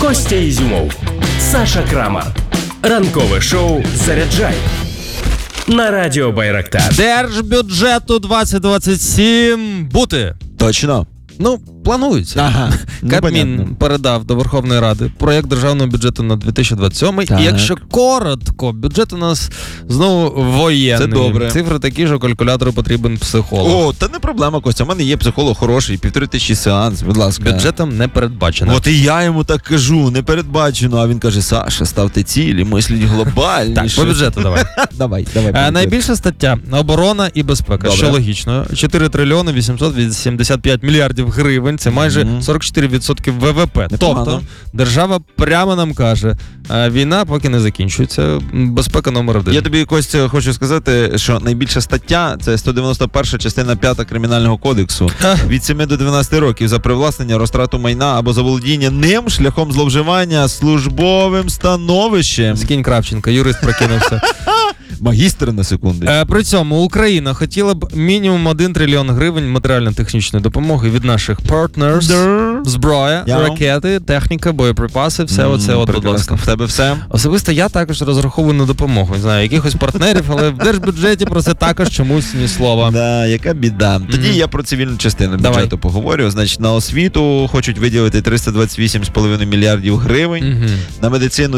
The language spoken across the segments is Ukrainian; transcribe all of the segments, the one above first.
Костя Ізюмов, Саша Крамар. Ранкове шоу «Заряджай» на Радіо Байрактар. Держбюджету 2027 бути. Точно. Планується. Ага. Кабмін передав до Верховної Ради проєкт державного бюджету на 2027. Так. І якщо коротко, бюджет у нас знову воєнний. Це добре. Цифри такі ж, калькулятору потрібен психолог. О, та не проблема, Костя. У мене є психолог хороший, 1500 сеанс, будь ласка. Бюджетом не передбачено. От і я йому так кажу, не передбачено. А він каже: Саша, ставте цілі, мисліть глобальніше. Так, по бюджету давай. Давай. Найбільша стаття – оборона і безпека, Добре. що логічно. 4 трильйони 885 мільярдів гривень, це майже 44% ВВП. Непогано. Тобто, держава прямо нам каже, війна поки не закінчується, безпека номер 1. Я тобі, Костя, хочу сказати, що найбільша стаття – це 191 частина 5 Кримінального кодексу. Від 7 до 12 років за привласнення, розтрату майна або заволодіння ним шляхом зловживання службовим становищем. Скінь Кравченка, юрист прокинувся. Магістр на секунду. При цьому Україна хотіла б мінімум 1 трильйон гривень матеріально-технічної допомоги від наших partners. Зброя, ракети, техніка, боєприпаси, все оце от, будь ласка. В тебе все? Особисто я також розраховую на допомогу. Не знаю, якихось партнерів, але в держбюджеті про це також чомусь ні слова. Да, яка біда. Тоді я про цивільну частину бюджету поговорю. Значить, на освіту хочуть виділити 328,5 мільярдів гривень, на медицину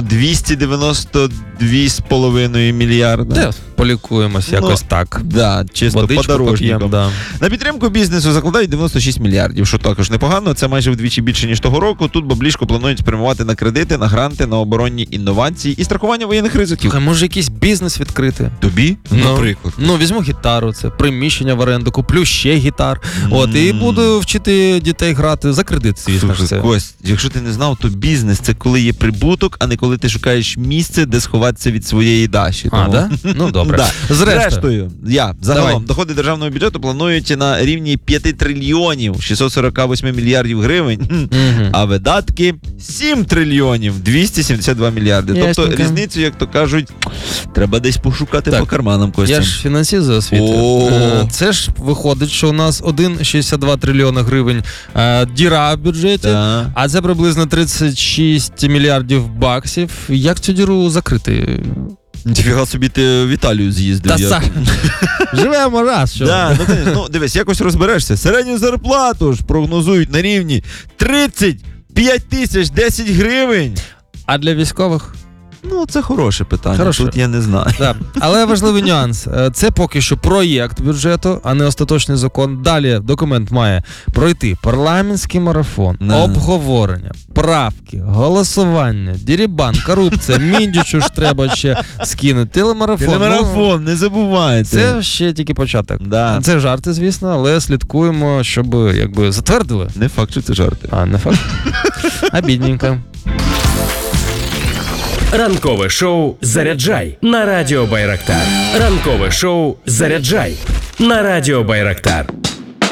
292,5 мільярда. Де полікуємось якось так. Да, чисто водичку подорожником. поп'ємо, да. На підтримку бізнесу закладають 96 мільярдів, що також непогано. Це майже вдвічі більше, ніж того року. Тут баблішко планують спрямувати на кредити, на гранти, на оборонні інновації і страхування воєнних ризиків. Слухай, може якийсь бізнес відкрити? Тобі? Наприклад. Візьму гітару, це приміщення в оренду, куплю ще гітар. І буду вчити дітей грати за кредит, звісно ж це. Кость, якщо ти не знав, то бізнес – це коли є прибуток, а не коли ти шукаєш місце, де сховатися від своєї дачі. Да? Ну, добре. Да. Зрештою, загалом, доходи державного бюджету планують на рівні 5 трильйонів 648 мільярдів гривень, а видатки 7 трильйонів 272 мільярди. Ясненько. Тобто різницю, як то кажуть, треба десь пошукати по карманам, Костя. Я ж фінансист за освіту. Це ж виходить, що у нас 1,62 трильйона гривень діра в бюджеті, а це приблизно 36 мільярдів баксів. Як цю діру закрити? Ніфіга собі ти в Італію з'їздив. Живемо раз, що? Дивись, якось розберешся. Середню зарплату ж прогнозують на рівні 35 тисяч 10 гривень. А для військових? Це хороше питання. Хороше. Тут я не знаю. Так. Але важливий нюанс. Це поки що проєкт бюджету, а не остаточний закон. Далі документ має пройти парламентський марафон, обговорення, правки, голосування, дерибан, корупція, Міндічу ж треба ще скинути, телемарафон. Не забувайте. Це ще тільки початок. Да. Це жарти, звісно, але слідкуємо, щоб затвердили. Не факт, що це жарти. Не факт. Обідненько. Ранкове шоу «Заряджай» на Радіо Байрактар. Ранкове шоу «Заряджай» на Радіо Байрактар.